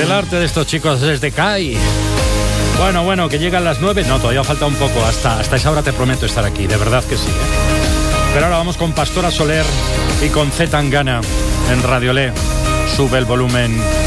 El arte de estos chicos es de Kai. Bueno, que llegan las 9. No, todavía falta un poco. Hasta esa hora te prometo estar aquí, de verdad que sí, Pero ahora vamos con Pastora Soler y con Z Tangana en Radio Le. Sube el volumen.